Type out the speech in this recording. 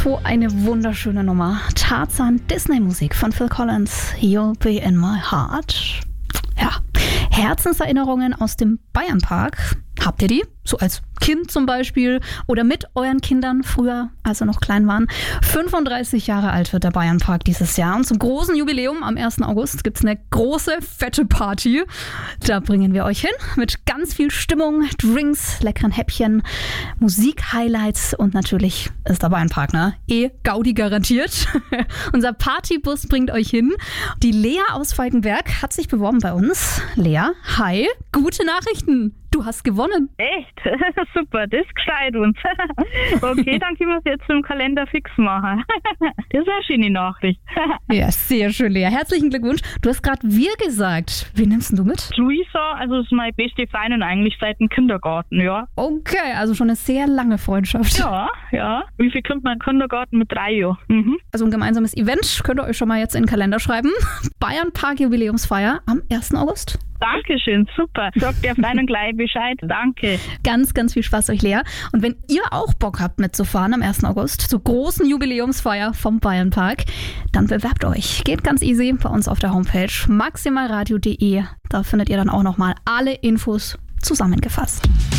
So eine wunderschöne Nummer. Tarzan Disney-Musik von Phil Collins. You'll be in my heart. Ja, Herzenserinnerungen aus dem Bayernpark. Habt ihr die? So als Kind zum Beispiel oder mit euren Kindern früher, als sie noch klein waren. 35 Jahre alt wird der Bayernpark dieses Jahr. Und zum großen Jubiläum am 1. August gibt es eine große, fette Party. Da bringen wir euch hin mit ganz viel Stimmung, Drinks, leckeren Häppchen, Musik-Highlights und natürlich ist der Bayernpark, ne? Gaudi garantiert. Unser Partybus bringt euch hin. Die Lea aus Falkenberg hat sich beworben bei uns. Lea, hi, gute Nachrichten. Du hast gewonnen. Echt? Super, das gescheit uns. Okay, dann können wir es jetzt im Kalender fix machen. Das ist eine schöne Nachricht. Ja, sehr schön, Lea. Herzlichen Glückwunsch. Du hast gerade wir gesagt. Wen nimmst du mit? Luisa, also das ist meine beste Freundin eigentlich seit dem Kindergarten, ja. Okay, also schon eine sehr lange Freundschaft. Ja. Wie viel kommt man im Kindergarten mit 3 Jahren? Mhm. Also ein gemeinsames Event könnt ihr euch schon mal jetzt in den Kalender schreiben. Bayernpark Jubiläumsfeier am 1. August. Dankeschön, super. Sagt der Freundin gleich Bescheid. Danke. Ganz, ganz viel Spaß euch, Lea. Und wenn ihr auch Bock habt mitzufahren am 1. August zur großen Jubiläumsfeier vom Bayernpark, dann bewerbt euch. Geht ganz easy bei uns auf der Homepage maximalradio.de. Da findet ihr dann auch nochmal alle Infos zusammengefasst.